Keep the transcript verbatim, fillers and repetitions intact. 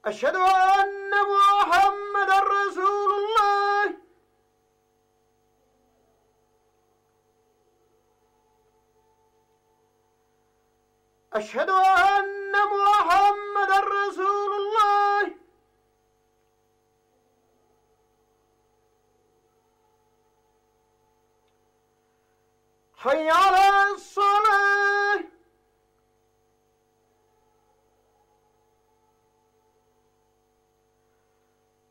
أشهد أن محمدًا رسول الله. أشهد أن محمدًا رسول الله. حي على الصلاة.